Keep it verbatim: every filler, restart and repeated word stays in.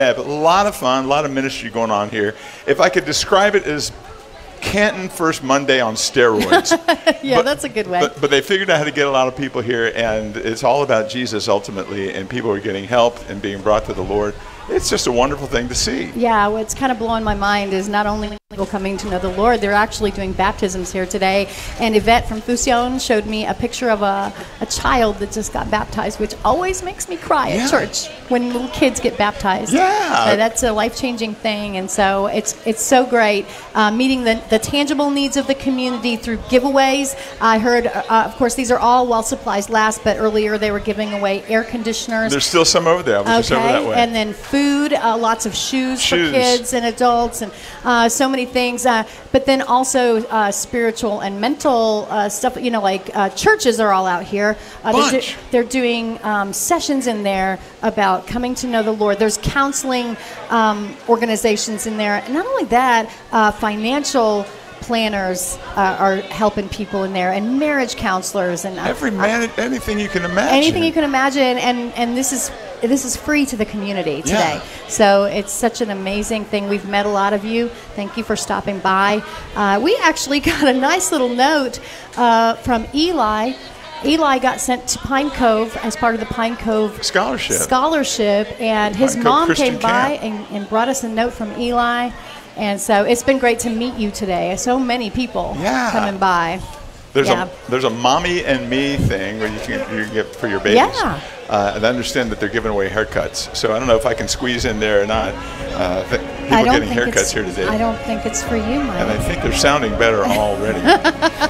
Yeah, but a lot of fun, a lot of ministry going on here. If I could describe it as Canton First Monday on steroids. yeah, but, that's a good way. But, but they figured out how to get a lot of people here, and it's all about Jesus ultimately, and people are getting help and being brought to the Lord. It's just a wonderful thing to see. Yeah, what's kind of blowing my mind is not only people coming to know the Lord, they're actually doing baptisms here today. And Yvette from Fusion showed me a picture of a, a child that just got baptized, which always makes me cry yeah. at church when little kids get baptized. Yeah. So that's a life-changing thing. And so it's it's so great uh, meeting the, the tangible needs of the community through giveaways. I heard, uh, of course, these are all while supplies last, but earlier they were giving away air conditioners. There's still some over there. I was okay. just over that way. And then food, uh, lots of shoes, shoes for kids and adults, and uh, so many things. Uh, but then also uh, spiritual and mental uh, stuff. You know, like uh, churches are all out here. Uh, they're, do- they're doing um, sessions in there about coming to know the Lord. There's counseling um, organizations in there. And not only that, uh, financial planners uh, are helping people in there, and marriage counselors, and uh, every man, uh, anything you can imagine. Anything you can imagine, and and this is this is free to the community today. Yeah. So it's such an amazing thing. We've met a lot of you. Thank you for stopping by. Uh, we actually got a nice little note uh, from Eli. Eli got sent to Pine Cove as part of the Pine Cove Scholarship. Scholarship, and his Pine Cove mom Christian came by Camp. and, and brought us a note from Eli. And so it's been great to meet you today. So many people yeah. coming by. There's yeah. a there's a mommy and me thing where you can you can get for your babies. Yeah. Uh, and I understand that they're giving away haircuts. So I don't know if I can squeeze in there or not. Uh, th- people I don't getting think haircuts it's, here today. I don't think it's for you, Mike. And I think they're sounding better already.